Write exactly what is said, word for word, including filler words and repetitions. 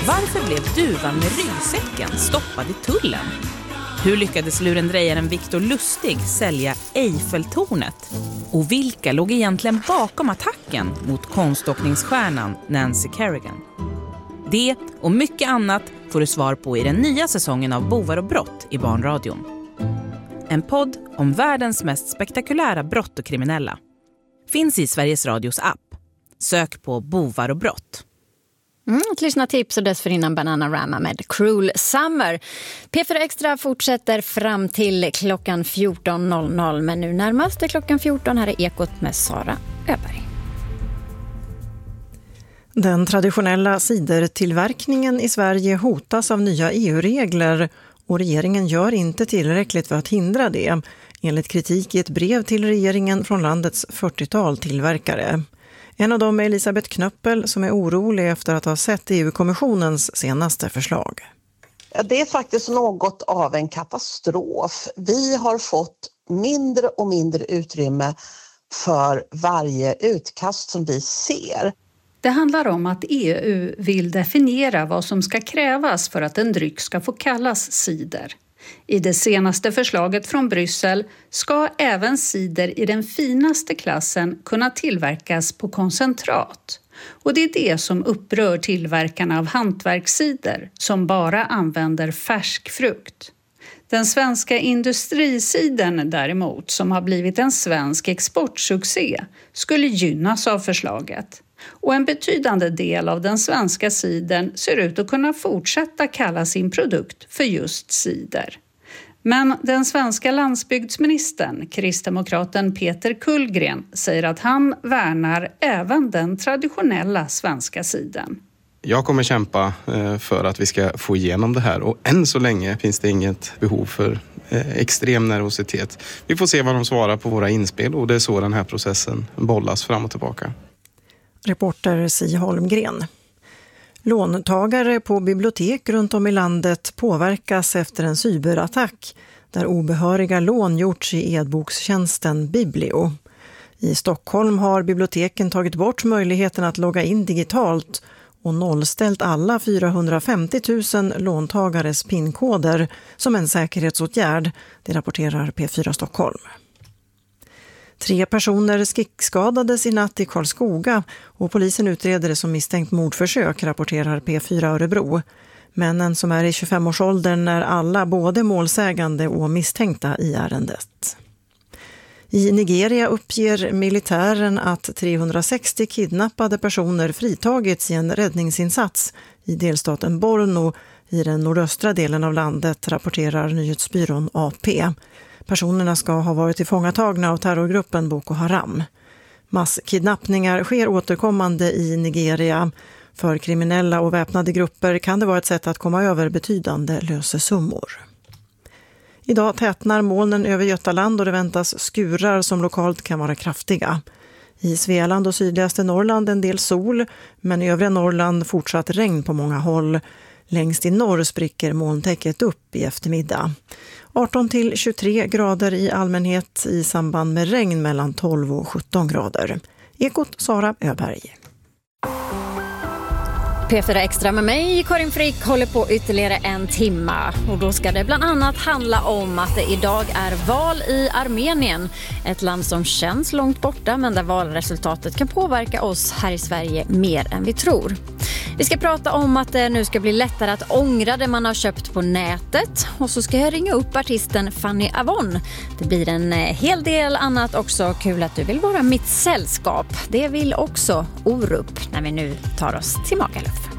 Varför blev duvan med ryggsäcken stoppad i tullen? Hur lyckades lurendrejaren Victor Lustig sälja Eiffeltornet? Och vilka låg egentligen bakom attacken mot konståkningsstjärnan Nancy Kerrigan? Det och mycket annat får du svar på i den nya säsongen av Bovar och brott i Barnradion. En podd om världens mest spektakulära brott och kriminella. Finns i Sveriges Radios app. Sök på Bovar och brott. Mm, ett lyssnartips och dessförinnan Bananarama med Cruel Summer. P fyra Extra fortsätter fram till klockan fjorton noll noll, men nu närmast är klockan fjorton. Här är Ekot med Sara Öberg. Den traditionella cidertillverkningen i Sverige hotas av nya E U-regler och regeringen gör inte tillräckligt för att hindra det, enligt kritik i ett brev till regeringen från landets fyrtiotal tillverkare. En av dem är Elisabeth Knöppel som är orolig efter att ha sett E U-kommissionens senaste förslag. Det är faktiskt något av en katastrof. Vi har fått mindre och mindre utrymme för varje utkast som vi ser. Det handlar om att E U vill definiera vad som ska krävas för att en dryck ska få kallas cider. I det senaste förslaget från Bryssel ska även cider i den finaste klassen kunna tillverkas på koncentrat. Och det är det som upprör tillverkarna av hantverkscider som bara använder färsk frukt. Den svenska industricidern däremot, som har blivit en svensk exportsuccé, skulle gynnas av förslaget. Och en betydande del av den svenska cidern ser ut att kunna fortsätta kalla sin produkt för just cider. Men den svenska landsbygdsministern, kristdemokraten Peter Kullgren, säger att han värnar även den traditionella svenska cidern. Jag kommer kämpa för att vi ska få igenom det här och än så länge finns det inget behov för extrem nervositet. Vi får se vad de svarar på våra inspel och det är så den här processen bollas fram och tillbaka. Reporter Si Holmgren. Låntagare på bibliotek runt om i landet påverkas efter en cyberattack där obehöriga lån gjorts i e-bokstjänsten Biblio. I Stockholm har biblioteken tagit bort möjligheten att logga in digitalt och nollställt alla fyrahundrafemtio tusen låntagares pinkoder som en säkerhetsåtgärd, det rapporterar P fyra Stockholm. Tre personer skickskadades i natt i Karlskoga och polisen utreder det som misstänkt mordförsök, rapporterar P fyra Örebro. Männen som är i tjugofemårsåldern är alla både målsägande och misstänkta i ärendet. I Nigeria uppger militären att trehundrasextio kidnappade personer fritagits i en räddningsinsats i delstaten Borno i den nordöstra delen av landet, rapporterar nyhetsbyrån A P. Personerna ska ha varit tillfångatagna av terrorgruppen Boko Haram. Masskidnappningar sker återkommande i Nigeria. För kriminella och väpnade grupper kan det vara ett sätt att komma över betydande lösesummor. Idag tätnar molnen över Götaland och det väntas skurar som lokalt kan vara kraftiga. I Svealand och sydligaste Norrland en del sol, men i övriga Norrland fortsatt regn på många håll. Längst i norr spricker molntäcket upp i eftermiddag. arton till tjugotre grader i allmänhet, i samband med regn mellan tolv och sjutton grader. Ekot Sara Öberg. P fyra Extra med mig, Karin Frick, håller på ytterligare en timma. Och då ska det bland annat handla om att det idag är val i Armenien. Ett land som känns långt borta, men där valresultatet kan påverka oss här i Sverige mer än vi tror. Vi ska prata om att det nu ska bli lättare att ångra det man har köpt på nätet. Och så ska jag ringa upp artisten Fanny Avon. Det blir en hel del annat också. Kul att du vill vara mitt sällskap. Det vill också Orup när vi nu tar oss till Magaluf.